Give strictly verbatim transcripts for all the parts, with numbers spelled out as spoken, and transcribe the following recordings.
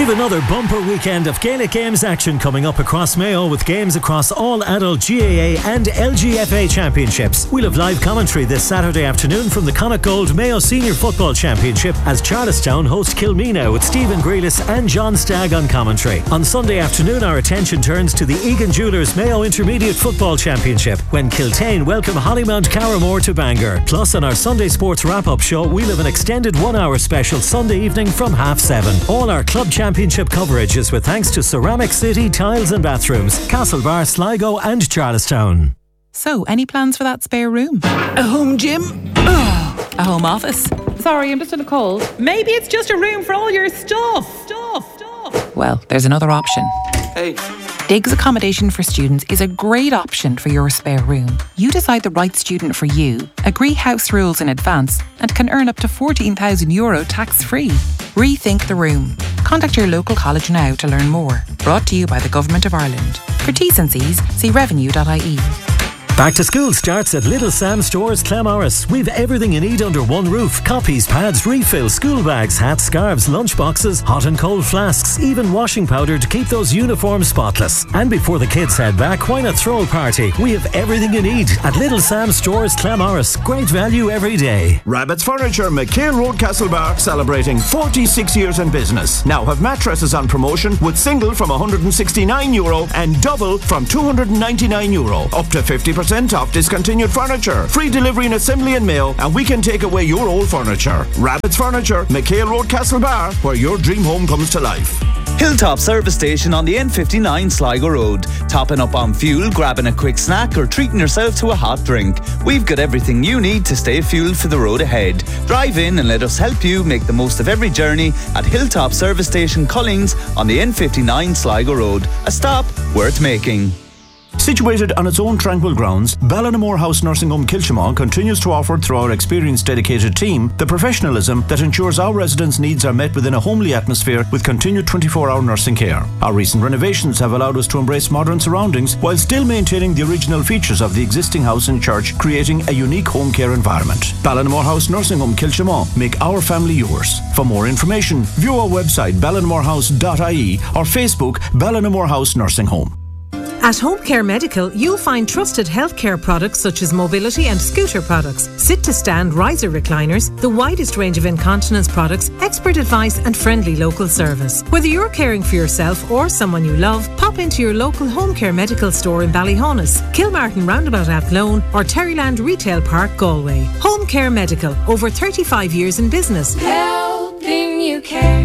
We've another bumper weekend of Gaelic Games action coming up across Mayo, with games across all adult G A A and L G F A championships. We'll have live commentary this Saturday afternoon from the Connacht Gold Mayo Senior Football Championship as Charlestown host Kilmena, with Stephen Grealis and John Stagg on commentary. On Sunday afternoon, our attention turns to the Egan Jewellers Mayo Intermediate Football Championship when Kiltane welcome Hollymount Carramore to Bangor. Plus, on our Sunday Sports wrap-up show, we'll have an extended one-hour special Sunday evening from half seven. All our club championship coverage is with thanks to Ceramic City Tiles and Bathrooms, Castlebar, Sligo and Charlestown. So, any plans for that spare room? A home gym? Oh, a home office? Sorry, I'm just in a cold. Maybe it's just a room for all your stuff. Stuff, stuff. Well, there's another option. Hey. Diggs Accommodation for Students is a great option for your spare room. You decide the right student for you, agree house rules in advance, and can earn up to fourteen thousand euro tax-free. Rethink the room. Contact your local college now to learn more. Brought to you by the Government of Ireland. For T's and C's, see revenue dot I E. Back to school starts at Little Sam Stores, Clamorris. We've everything you need under one roof. Copies, pads, refills, school bags, hats, scarves, lunch boxes, hot and cold flasks, even washing powder to keep those uniforms spotless. And before the kids head back, why not throw a party? We have everything you need at Little Sam Stores, Clamorris. Great value every day. Rabbit's Furniture, McHale Road, Castlebar, celebrating forty-six years in business. Now have mattresses on promotion with single from one hundred sixty-nine euro and double from two hundred ninety-nine euro. Up to fifty percent off discontinued furniture. Free delivery and assembly in Mayo, and we can take away your old furniture. Rabbit's Furniture, McHale Road, Castlebar, where your dream home comes to life. Hilltop Service Station on the N fifty-nine Sligo Road. Topping up on fuel, grabbing a quick snack or treating yourself to a hot drink. We've got everything you need to stay fueled for the road ahead. Drive in and let us help you make the most of every journey at Hilltop Service Station Collings on the N fifty-nine Sligo Road. A stop worth making. Situated on its own tranquil grounds, Ballinamore House Nursing Home Kilchimon continues to offer, through our experienced dedicated team, the professionalism that ensures our residents' needs are met within a homely atmosphere with continued twenty-four hour nursing care. Our recent renovations have allowed us to embrace modern surroundings while still maintaining the original features of the existing house and church, creating a unique home care environment. Ballinamore House Nursing Home Kilchimon. Make our family yours. For more information, view our website ballinamore house dot I E or Facebook Ballinamore House Nursing Home. At Home Care Medical, you'll find trusted healthcare products such as mobility and scooter products, sit-to-stand riser recliners, the widest range of incontinence products, expert advice and friendly local service. Whether you're caring for yourself or someone you love, pop into your local Home Care Medical store in Ballyhonus, Kilmartin Roundabout Athlone or Terryland Retail Park, Galway. Home Care Medical, over thirty-five years in business. Helping you care.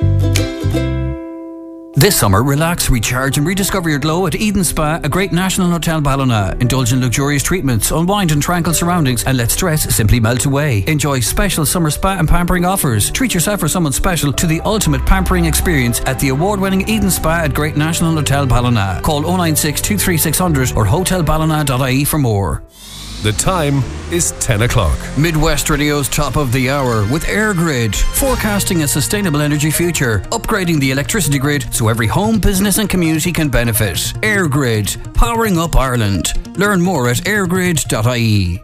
This summer, relax, recharge and rediscover your glow at Eden Spa, a great national hotel Ballina. Indulge in luxurious treatments, unwind in tranquil surroundings and let stress simply melt away. Enjoy special summer spa and pampering offers. Treat yourself or someone special to the ultimate pampering experience at the award-winning Eden Spa at Great National Hotel Ballina. Call oh nine six, two three six zero zero or hotel ballina dot I E for more. The time is ten o'clock. Midwest Radio's top of the hour with EirGrid, forecasting a sustainable energy future, upgrading the electricity grid so every home, business and community can benefit. EirGrid, powering up Ireland. Learn more at air grid dot I E.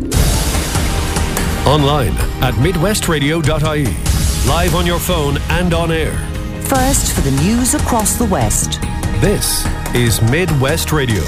Online at midwest radio dot I E. Live on your phone and on air. First for the news across the West. This is Midwest Radio.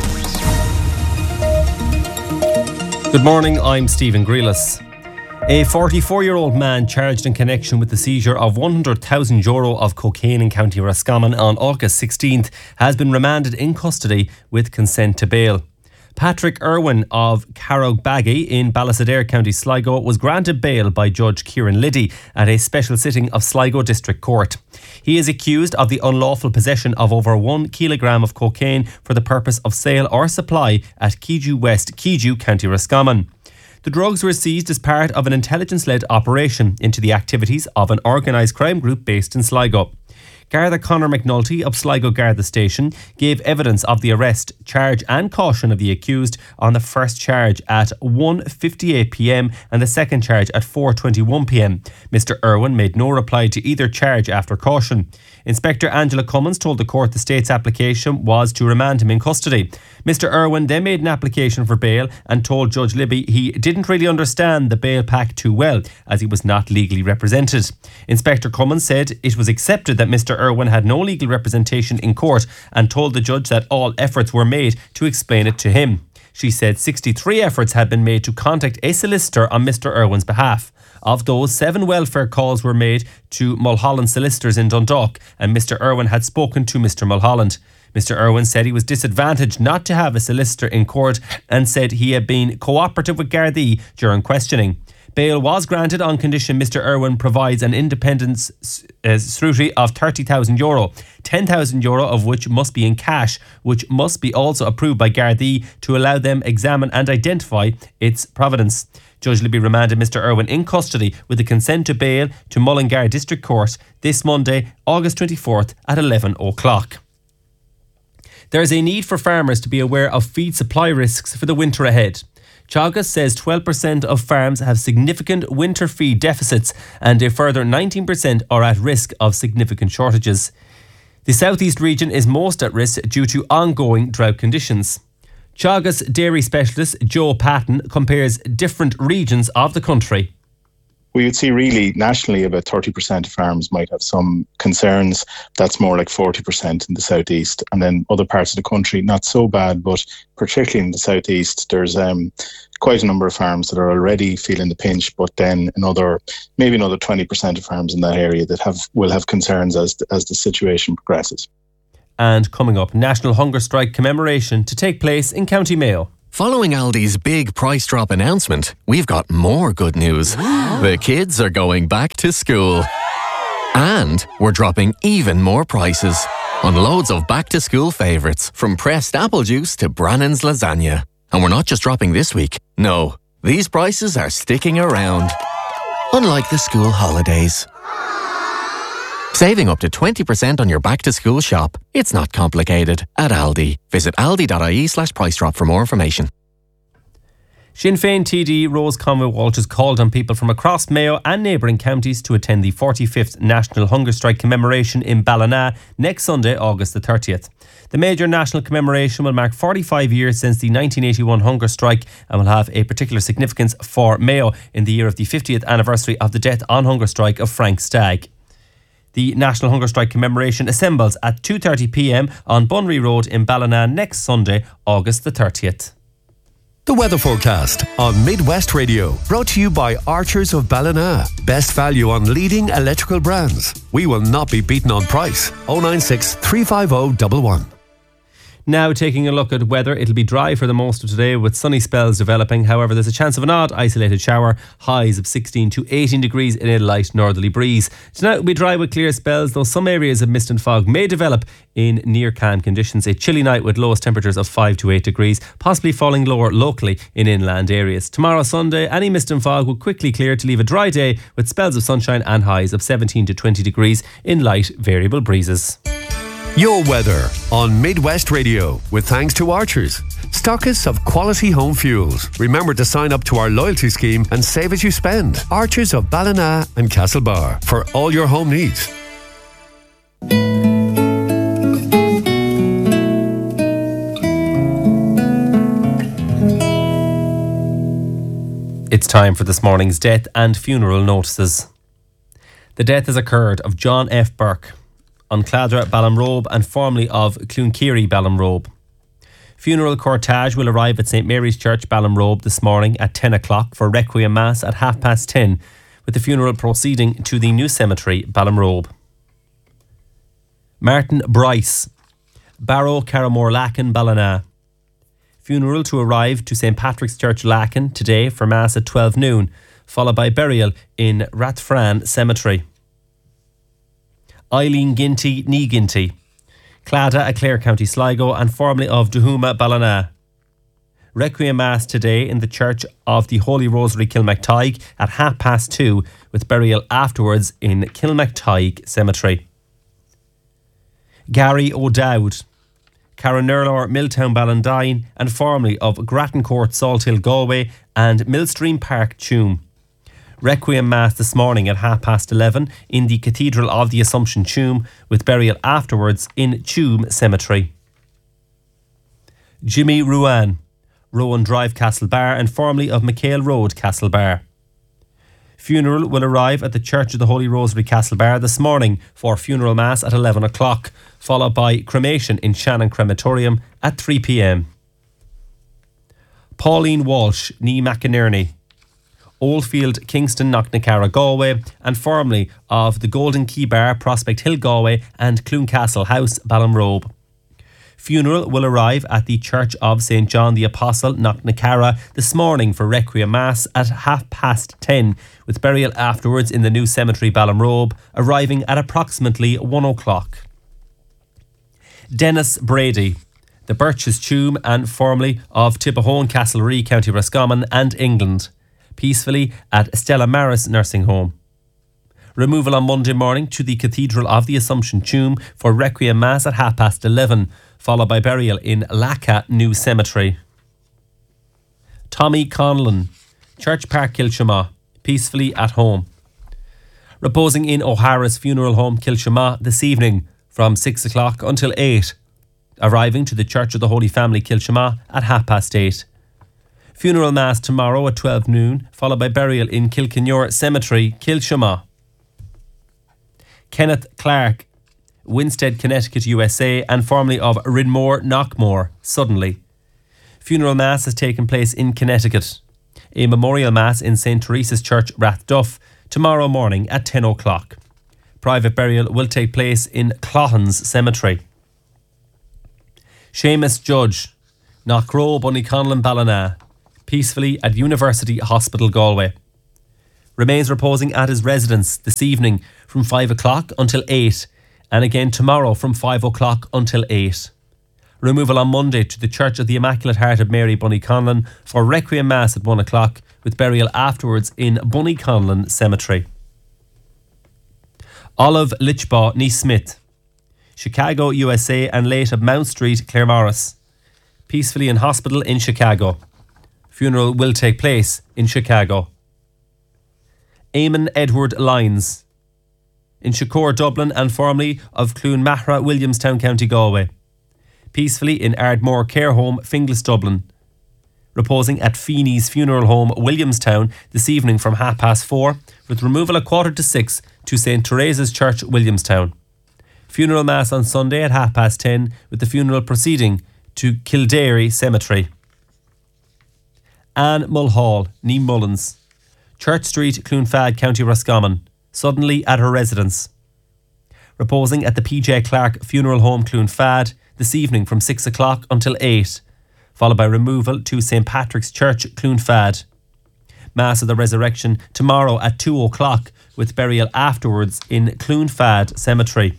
Good morning, I'm Stephen Grealis. A forty-four-year-old man charged in connection with the seizure of one hundred thousand euro of cocaine in County Roscommon on August sixteenth has been remanded in custody with consent to bail. Patrick Irwin of Carrogbaggy in Ballysadare, County Sligo, was granted bail by Judge Kieran Liddy at a special sitting of Sligo District Court. He is accused of the unlawful possession of over one kilogram of cocaine for the purpose of sale or supply at Keeju West, Keeju, County Roscommon. The drugs were seized as part of an intelligence-led operation into the activities of an organised crime group based in Sligo. Garda Conor McNulty of Sligo Garda Station gave evidence of the arrest, charge and caution of the accused on the first charge at one fifty-eight p.m. and the second charge at four twenty-one p.m. Mister Irwin made no reply to either charge after caution. Inspector Angela Cummins told the court the state's application was to remand him in custody. Mister Irwin then made an application for bail and told Judge Libby he didn't really understand the bail pack too well, as he was not legally represented. Inspector Cummins said it was accepted that Mister Mister Irwin had no legal representation in court and told the judge that all efforts were made to explain it to him. She said sixty-three efforts had been made to contact a solicitor on Mister Irwin's behalf. Of those, seven welfare calls were made to Mulholland solicitors in Dundalk, and Mister Irwin had spoken to Mister Mulholland. Mister Irwin said he was disadvantaged not to have a solicitor in court and said he had been cooperative with Gardaí during questioning. Bail was granted on condition Mister Irwin provides an independent uh, scrutiny of thirty thousand euro, ten thousand euro of which must be in cash, which must be also approved by Gardaí to allow them examine and identify its provenance. Judge Libby remanded Mister Irwin in custody with the consent to bail to Mullingar District Court this Monday, August twenty-fourth at eleven o'clock. There is a need for farmers to be aware of feed supply risks for the winter ahead. Teagasc says twelve percent of farms have significant winter feed deficits and a further nineteen percent are at risk of significant shortages. The southeast region is most at risk due to ongoing drought conditions. Teagasc dairy specialist Joe Patton compares different regions of the country. We would see really nationally about thirty percent of farms might have some concerns. That's more like forty percent in the southeast. And then other parts of the country, not so bad, but particularly in the southeast, there's um, quite a number of farms that are already feeling the pinch, but then another, maybe another twenty percent of farms in that area that have will have concerns as the, as the situation progresses. And coming up, National Hunger Strike commemoration to take place in County Mayo. Following Aldi's big price drop announcement, we've got more good news. The kids are going back to school. And we're dropping even more prices on loads of back-to-school favourites, from pressed apple juice to Brannan's lasagna. And we're not just dropping this week. No, these prices are sticking around. Unlike the school holidays. Saving up to twenty percent on your back-to-school shop. It's not complicated at Aldi. Visit aldi.ie slash price drop for more information. Sinn Féin T D Rose Conway Walsh has called on people from across Mayo and neighbouring counties to attend the forty-fifth National Hunger Strike commemoration in Ballina next Sunday, August the thirtieth. The major national commemoration will mark forty-five years since the nineteen eighty-one hunger strike and will have a particular significance for Mayo in the year of the fiftieth anniversary of the death on hunger strike of Frank Stagg. The National Hunger Strike commemoration assembles at two thirty p m on Bunry Road in Ballina next Sunday, August the thirtieth. The weather forecast on Midwest Radio, brought to you by Archers of Ballina. Best value on leading electrical brands. We will not be beaten on price. oh nine six, three five oh, one one. Now taking a look at weather, it'll be dry for the most of today with sunny spells developing. However, there's a chance of an odd isolated shower. Highs of sixteen to eighteen degrees in a light northerly breeze. Tonight will be dry with clear spells, though some areas of mist and fog may develop in near calm conditions. A chilly night with lowest temperatures of five to eight degrees, possibly falling lower locally in inland areas. Tomorrow Sunday, any mist and fog will quickly clear to leave a dry day with spells of sunshine and highs of seventeen to twenty degrees in light variable breezes. Your weather on Midwest Radio, with thanks to Archers, stockists of quality home fuels. Remember to sign up to our loyalty scheme and save as you spend. Archers of Ballina and Castlebar for all your home needs. It's time for this morning's death and funeral notices. The death has occurred of John F. Burke, on Cladra Ballinrobe and formerly of Cloonkiri Ballinrobe. Funeral cortege will arrive at St Mary's Church Ballinrobe this morning at ten o'clock for Requiem Mass at half past ten, with the funeral proceeding to the new cemetery Ballinrobe. Martin Bryce, Barrow Carramore Lacken Ballina. Funeral to arrive to St Patrick's Church Lacken today for Mass at twelve noon, followed by burial in Rathfran Cemetery. Eileen Ginty, Ní Ginty, Clada, a Clare County Sligo and formerly of Dohuma Ballina. Requiem Mass today in the Church of the Holy Rosary Kilmactike at half past two, with burial afterwards in Kilmactike Cemetery. Gary O'Dowd, Carranurlor, Milltown Ballandine and formerly of Grattan Court, Salthill, Galway and Millstream Park, Tuam. Requiem Mass this morning at half past eleven in the Cathedral of the Assumption, Tuam, with burial afterwards in Tuam Cemetery. Jimmy Ruan, Rowan Drive, Castlebar and formerly of McHale Road, Castlebar. Funeral will arrive at the Church of the Holy Rosary, Castlebar this morning for funeral mass at eleven o'clock, followed by cremation in Shannon Crematorium at three p.m. Pauline Walsh, ní McInerney, Oldfield, Kingston, Knocknacarra, Galway, and formerly of the Golden Key Bar, Prospect Hill, Galway, and Clune Castle House, Ballinrobe. Funeral will arrive at the Church of Saint John the Apostle, Knocknacarra, this morning for Requiem Mass at half past ten, with burial afterwards in the new cemetery, Ballinrobe, arriving at approximately one o'clock. Dennis Brady, the Birches Tomb and formerly of Tippahone, Castlerea, County Roscommon and England, peacefully at Stella Maris Nursing Home. Removal on Monday morning to the Cathedral of the Assumption Tomb for Requiem Mass at half past eleven, followed by burial in Lacca New Cemetery. Tommy Conlon, Church Park, Kilshama, peacefully at home. Reposing in O'Hara's Funeral Home, Kilshama, this evening from six o'clock until eight. Arriving to the Church of the Holy Family, Kilshama, at half past eight. Funeral Mass tomorrow at twelve noon, followed by burial in Kilkenure Cemetery, Kilshama. Kenneth Clark, Winstead, Connecticut, U S A, and formerly of Ridmore, Knockmore, Suddenly. Funeral Mass has taken place in Connecticut. A memorial Mass in Saint Teresa's Church, Rathduff, tomorrow morning at ten o'clock. Private burial will take place in Clohans Cemetery. Seamus Judge, Knockrow, Bunnyconlon, Ballina, peacefully at University Hospital, Galway. Remains reposing at his residence this evening from five o'clock until eight, and again tomorrow from five o'clock until eight. Removal on Monday to the Church of the Immaculate Heart of Mary, Bunnyconlon, for Requiem Mass at one o'clock, with burial afterwards in Bunnyconlon Cemetery. Olive Lichbaugh, ní Smith, Chicago, U S A, and late of Mount Street, Claremorris, peacefully in hospital in Chicago. Funeral will take place in Chicago. Eamon Edward Lyons, in Shakur, Dublin, and formerly of Clune Mahra, Williamstown, County Galway. Peacefully in Ardmore Care Home, Finglas, Dublin. Reposing at Feeney's Funeral Home, Williamstown, this evening from half past four, with removal at quarter to six to Saint Teresa's Church, Williamstown. Funeral Mass on Sunday at half past ten, with the funeral proceeding to Kildare Cemetery. Anne Mulhall, ní Mullins, Church Street, Clonfad, County Roscommon, suddenly at her residence. Reposing at the P J Clark Funeral Home, Clonfad, this evening from six o'clock until eight, followed by removal to Saint Patrick's Church, Clonfad. Mass of the Resurrection tomorrow at two o'clock, with burial afterwards in Clonfad Cemetery.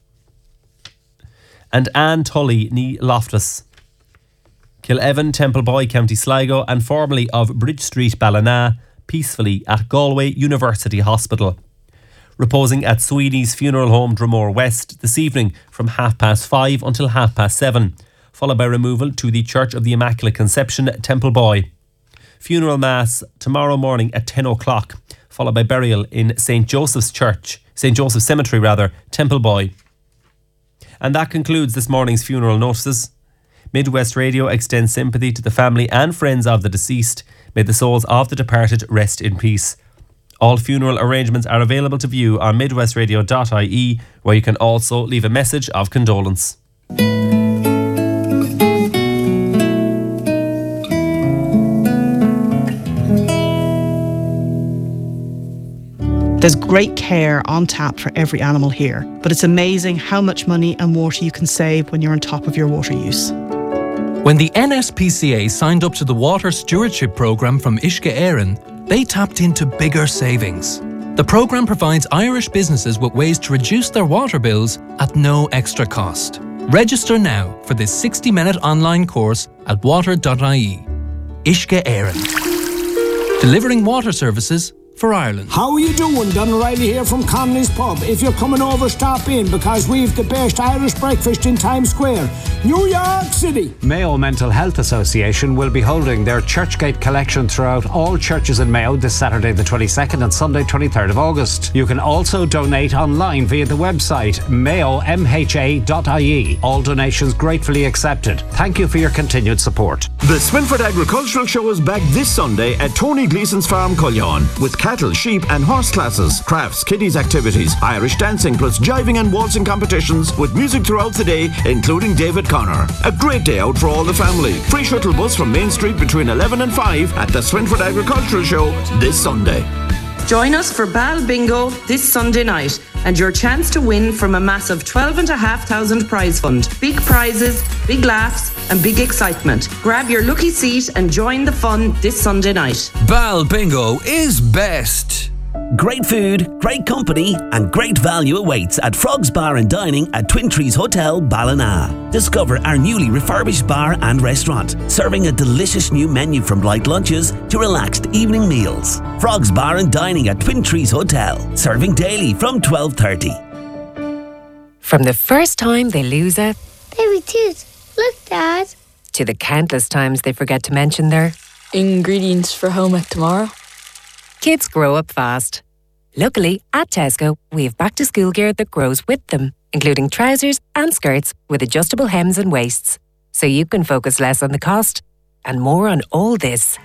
And Anne Tully, ní Loftus, Killevan, Templeboy, County Sligo, and formerly of Bridge Street, Ballina, peacefully at Galway University Hospital. Reposing at Sweeney's Funeral Home, Dromore West, this evening from half past five until half past seven, followed by removal to the Church of the Immaculate Conception, Templeboy. Funeral Mass tomorrow morning at ten o'clock, followed by burial in Saint Joseph's Church, Saint Joseph's Cemetery rather, Templeboy. And that concludes this morning's funeral notices. Midwest Radio extends sympathy to the family and friends of the deceased. May the souls of the departed rest in peace. All funeral arrangements are available to view on midwest radio dot I E, where you can also leave a message of condolence. There's great care on tap for every animal here, but it's amazing how much money and water you can save when you're on top of your water use. When the N S P C A signed up to the Water Stewardship Programme from Uisce Éireann, they tapped into bigger savings. The programme provides Irish businesses with ways to reduce their water bills at no extra cost. Register now for this sixty minute online course at water dot I E. Uisce Éireann. Delivering water services for Ireland. How are you doing? Don O'Reilly here from Connolly's Pub. If you're coming over, stop in, because we've the best Irish breakfast in Times Square, New York City. Mayo Mental Health Association will be holding their Churchgate collection throughout all churches in Mayo this Saturday the twenty-second and Sunday twenty-third of August. You can also donate online via the website mayo m h a dot I E. All donations gratefully accepted. Thank you for your continued support. The Swinford Agricultural Show is back this Sunday at Tony Gleeson's Farm, Cullion, with cattle, sheep and horse classes, crafts, kiddies activities, Irish dancing plus jiving and waltzing competitions with music throughout the day, including David Connor. A great day out for all the family. Free shuttle bus from Main Street between eleven and five at the Swinford Agricultural Show this Sunday. Join us for Bal Bingo this Sunday night and your chance to win from a massive twelve and a half thousand prize fund. Big prizes, big laughs and big excitement. Grab your lucky seat and join the fun this Sunday night. Bal Bingo is best. Great food, great company and great value awaits at Frogs Bar and Dining at Twin Trees Hotel, Ballina. Discover our newly refurbished bar and restaurant, serving a delicious new menu from light lunches to relaxed evening meals. Frogs Bar and Dining at Twin Trees Hotel, serving daily from twelve thirty. From the first time they lose a baby tooth, look Dad, to the countless times they forget to mention their ingredients for home ec tomorrow. Kids grow up fast. Luckily, at Tesco, we have back-to-school gear that grows with them, including trousers and skirts with adjustable hems and waists, so you can focus less on the cost and more on all this.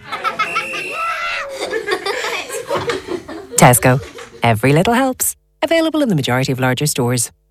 Tesco. Every little helps. Available in the majority of larger stores.